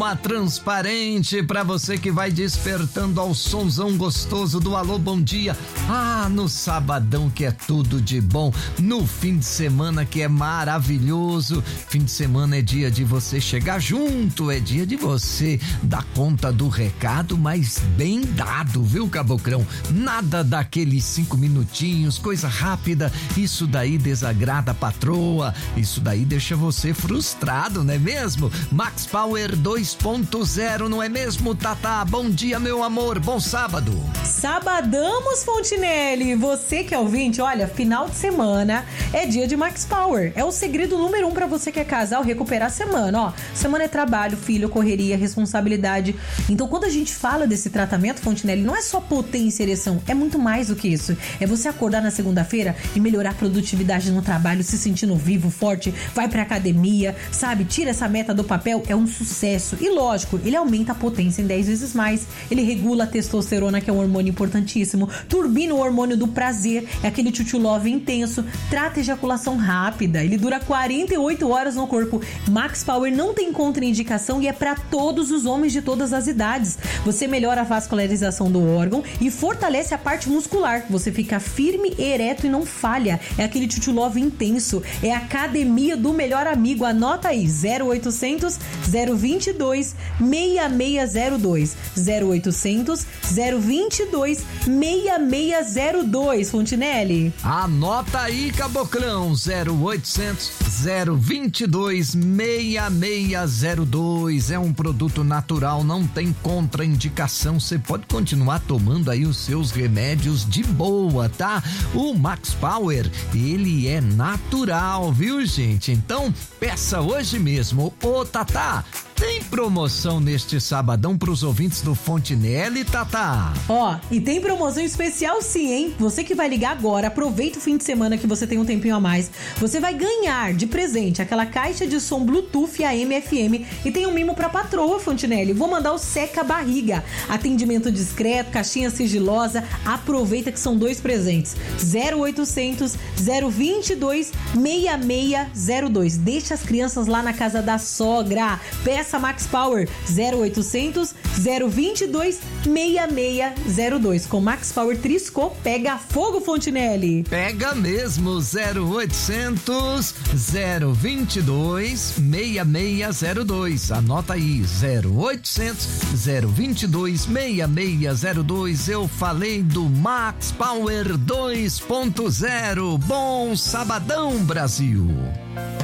a transparente pra você que vai despertando ao sonzão gostoso do Alô Bom Dia. No sabadão que é tudo de bom, no fim de semana que é maravilhoso. Fim de semana é dia de você chegar junto, é dia de você dar conta do recado, mas bem dado, viu, Caboclão? Nada daqueles 5 minutinhos, coisa rápida, isso daí desagrada a patroa, isso daí deixa você frustrado, não é mesmo? Max Power 2.0, não é mesmo, Tata? Bom dia, meu amor, bom sábado. Sabadamos, Fontinelli, você que é ouvinte, olha, final de semana é dia de Max Power, é o segredo número 1 pra você que é casal recuperar a semana, ó. Semana é trabalho, filho, correria, responsabilidade. Então, quando a gente fala desse tratamento, Fontinelli, não é só potência e ereção, é muito mais do que isso. É você acordar na segunda-feira e melhorar a produtividade no trabalho, se sentindo vivo, forte, vai pra academia, sabe? Tira essa meta do papel, é um sucesso. E lógico, ele aumenta a potência em 10 vezes mais. Ele regula a testosterona, que é um hormônio importantíssimo. Turbina o hormônio do prazer, é aquele chuchu love intenso. Trata ejaculação rápida, ele dura 48 horas no corpo. Max Power não tem contraindicação e é pra todos os homens de todas as idades. Você melhora a vascularização do órgão e fortalece a parte muscular. Você fica firme, ereto e não falha. É aquele chuchu love intenso. É a academia do melhor amigo. Anota aí, 0800 022 6602. 0800 022 6602, Fontinelli. Anota aí, Caboclão, 0800 022 6602. É um produto natural, não tem contraindicação. Você pode continuar tomando aí os seus remédios de boa, tá? O Max Power, ele é natural, viu, gente? Então, peça hoje mesmo. Ô, Tatá, tem promoção neste sabadão pros ouvintes do Fontinelli, Tatá? E tem promoção especial sim, hein? Você que vai ligar agora, aproveita o fim de semana que você tem um tempinho a mais. Você vai ganhar de presente aquela caixa de som Bluetooth AM/FM e tem um mimo pra patroa, Fontinelli. Vou mandar o Seca Barriga. Atendimento discreto, caixinha sigilosa. Aproveita que são 2 presentes. 0800 022 6602. Deixa as crianças lá na casa da sogra. Peça Max Power 0800 022 6602. Com Max Power Trisco, pega fogo, Fontinelli. Pega mesmo, 0800 022 6602. Anota aí, 0800 022 6602. Eu falei do Max Power 2.0. Bom sabadão, Brasil.